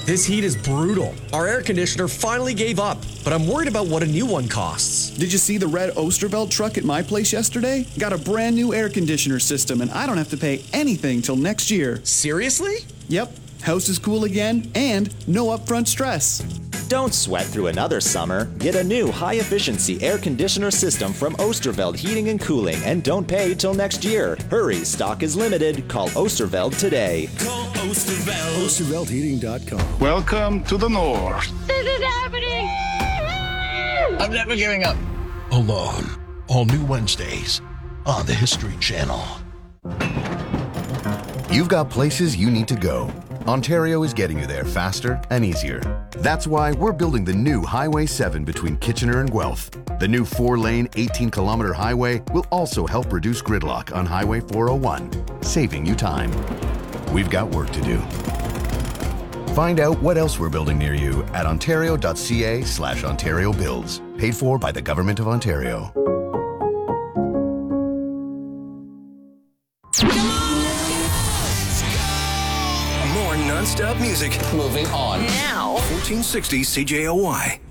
This heat is brutal. Our air conditioner finally gave up, but I'm worried about what a new one costs. Did you see the red Osterveld truck at my place yesterday? Got a brand new air conditioner system, and I don't have to pay anything till next year. Seriously? Yep. House is cool again, and no upfront stress. Don't sweat through another summer. Get a new high-efficiency air conditioner system from Osterveld Heating and Cooling and don't pay till next year. Hurry, stock is limited. Call Osterveld today. Call Osterveld. OsterveldHeating.com. Welcome to the North. This is happening! I'm never giving up. Alone. All new Wednesdays on the History Channel. You've got places you need to go. Ontario is getting you there faster and easier. That's why we're building the new Highway 7 between Kitchener and Guelph. The new 4-lane, 18-kilometer highway will also help reduce gridlock on Highway 401, saving you time. We've got work to do. Find out what else we're building near you at ontario.ca/Ontario Builds. Paid for by the Government of Ontario. More non-stop music. Moving on. Now. 1460 CJOY.